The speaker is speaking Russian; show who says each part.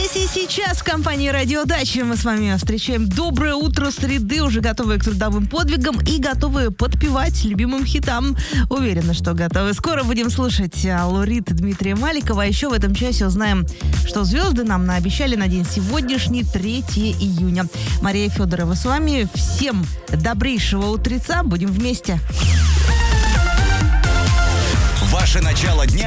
Speaker 1: Здесь и сейчас в компании «Радио Дача» мы с вами встречаем доброе утро среды, уже готовые к трудовым подвигам и готовые подпевать любимым хитам. Уверена, что готовы. Скоро будем слушать Лорит Дмитрия Маликова. А еще в этом часе узнаем, что звезды нам наобещали на день сегодняшний, 3 июня. Мария Федорова с вами. Всем добрейшего утреца. Будем вместе.
Speaker 2: Ваше начало дня